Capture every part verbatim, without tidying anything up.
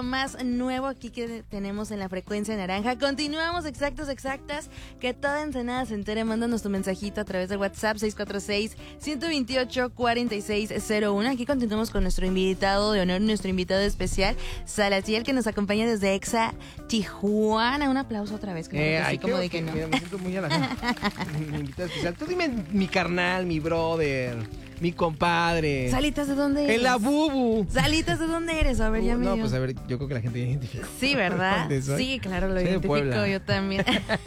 más nuevo aquí que tenemos en la frecuencia naranja. Continuamos, exactos, exactas, que toda Ensenada se entere. Mándanos tu mensajito a través de WhatsApp seis cuatro seis, uno dos ocho, cuatro seis cero uno. Aquí continuamos con nuestro invitado de honor, nuestro invitado especial, Salatiel, que nos acompaña desde Exa Tijuana. Un aplauso otra vez. Eh, así ay, como de que, que no. Mira, me siento muy a la mi invitado especial. Tú dime mi carnal, mi brother, mi compadre. Salitas, ¿de dónde eres? El Abubu. Salitas, ¿de dónde eres? A ver, ya Uh, me No, dio. pues a ver, yo creo que la gente ya identifica. Sí, ¿verdad? Sí, claro, lo Soy de identifico Puebla. yo también.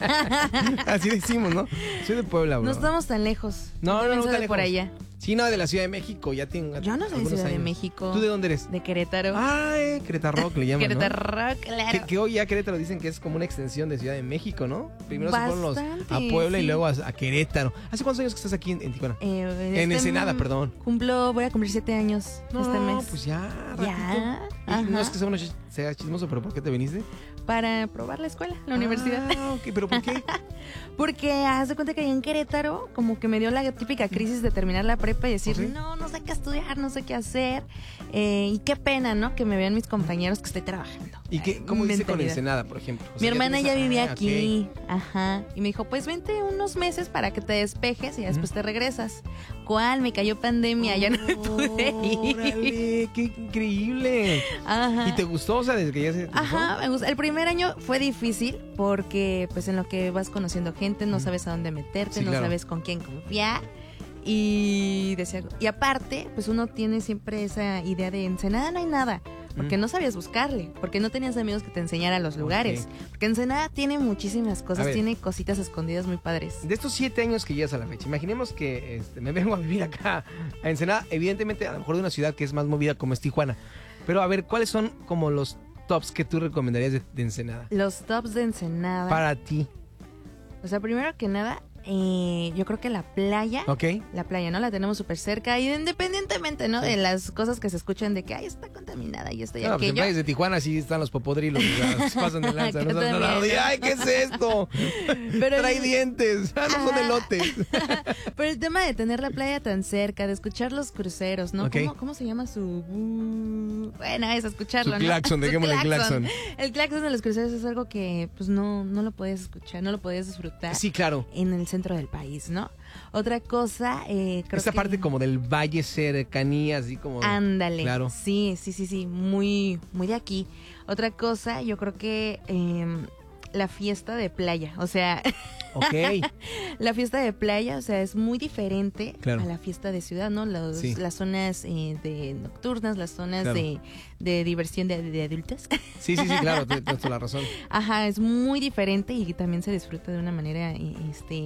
Así decimos, ¿no? Soy de Puebla, bro. No estamos tan lejos. No, Yo no, no, soy tan de por lejos. allá. Sí, no, de la Ciudad de México. Ya tengo. Yo no soy de algunos Ciudad de años. México. ¿Tú de dónde eres? De Querétaro. Ay, Querétaro Rock le llaman, Querétaro ¿no? Rock, claro. Que, que hoy ya Querétaro dicen que es como una extensión de Ciudad de México, ¿no? Primero se fueron los Bastante, a Puebla sí. y luego a, a Querétaro. ¿Hace cuántos años que estás aquí en, en Tijuana? Eh, En este Ensenada, m- perdón. Cumplo, voy a cumplir siete años este mes. pues ya, ratito. Ya, Y no ajá. es que sea, uno ch- sea chismoso, pero ¿por qué te viniste? Para probar la escuela, la universidad. Ah, ok, ¿pero por qué? Porque haz de cuenta que allá en Querétaro, como que me dio la típica crisis de terminar la prepa y decir, ¿Oh, sí? no, no sé qué estudiar, no sé qué hacer. Eh, y qué pena, ¿no? Que me vean mis compañeros que estoy trabajando. ¿Y qué, cómo dice con Mentalidad. Ensenada, por ejemplo? O Mi sea, hermana ya tienes- vivía ah, aquí, ajá, y me dijo, pues vente unos meses para que te despejes y ya después te regresas. ¿Cuál? Me cayó pandemia, ya no me pude ir. ¡Órale! ¡Qué increíble! Ajá. ¿Y te gustó? O sea, desde que ya se... te Ajá, gustó? me gusta. El primer año fue difícil porque pues en lo que vas conociendo gente, no Ujú. sabes a dónde meterte, Sí, no claro. sabes con quién confiar. Y decía, y aparte, pues uno tiene siempre esa idea de Ensenada no hay nada, porque Mm. no sabías buscarle, porque no tenías amigos que te enseñaran los lugares. Ok. Porque Ensenada tiene muchísimas A cosas, ver. tiene cositas escondidas muy padres. De estos siete años que llegas a la fecha, imaginemos que este, me vengo a vivir acá a Ensenada, evidentemente a lo mejor de una ciudad que es más movida como es Tijuana. Pero a ver, ¿cuáles son como los tops que tú recomendarías de, de Ensenada? Los tops de Ensenada. Para ti, O sea, primero que nada, eh, yo creo que la playa. ¿ok? La playa, ¿no? La tenemos súper cerca y independientemente, ¿no? De las cosas que se escuchan de que, ay, está contaminada y esto y No, pues en aquello. playas de Tijuana sí están los popodrilos, o sea, se pasan de lanza. Acá No, no, no, también, y, ¿no? ay, ¿qué es esto? Pero Trae el- dientes, ah, no son Ajá. elotes. Pero el tema de tener la playa tan cerca, de escuchar los cruceros, ¿no? Ok. ¿Cómo, cómo se llama su...? bu- Bueno, es escucharlo, Su ¿no? claxon, Su dejémosle el claxon. El claxon de los cruceros es algo que, pues, no, no lo puedes escuchar, no lo puedes disfrutar Sí, claro. en el centro del país, ¿no? Otra cosa, eh, creo Esta que... parte como del valle cercanía, así como... Ándale. Claro. Sí, sí, sí, sí, muy, muy de aquí. Otra cosa, yo creo que em, la fiesta de playa, o sea, Ok, la fiesta de playa, o sea, es muy diferente Claro. a la fiesta de ciudad, ¿no? Los- Sí. Las zonas eh, de nocturnas, las zonas Claro. de, de diversión de, de adultos. sí, sí, sí, claro, tienes toda la razón. Ajá, es muy diferente y también se disfruta de una manera, eh, este,